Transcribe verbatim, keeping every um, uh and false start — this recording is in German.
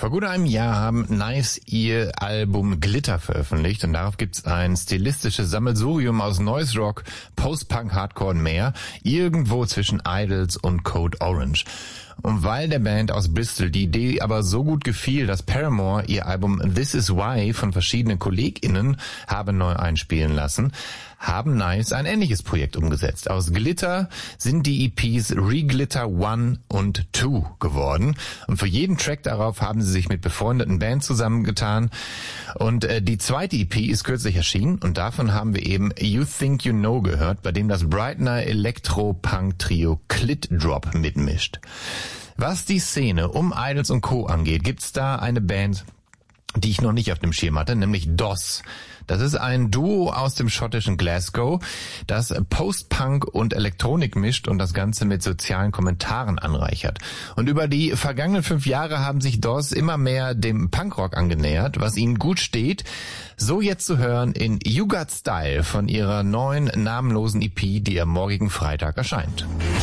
Vor gut einem Jahr haben Nice ihr Album Glitter veröffentlicht und darauf gibt's ein stilistisches Sammelsurium aus Noise Rock, Post-Punk, Hardcore und mehr, irgendwo zwischen Idols und Code Orange. Und weil der Band aus Bristol die Idee aber so gut gefiel, dass Paramore ihr Album This Is Why von verschiedenen KollegInnen habe neu einspielen lassen, haben Nice ein ähnliches Projekt umgesetzt. Aus Glitter sind die E Ps Reglitter eins und zwei geworden. Und für jeden Track darauf haben sie sich mit befreundeten Bands zusammengetan. Und äh, die zweite E P ist kürzlich erschienen und davon haben wir eben You Think You Know gehört, bei dem das Brightener Elektro-Punk-Trio Clit Drop mitmischt. Was die Szene um Idols und Co. angeht, gibt's da eine Band, die ich noch nicht auf dem Schirm hatte, nämlich D O S. Das ist ein Duo aus dem schottischen Glasgow, das Post-Punk und Elektronik mischt und das Ganze mit sozialen Kommentaren anreichert. Und über die vergangenen fünf Jahre haben sich D O S immer mehr dem Punkrock angenähert, was ihnen gut steht. So jetzt zu hören in You Got Style von ihrer neuen namenlosen E P, die am morgigen Freitag erscheint.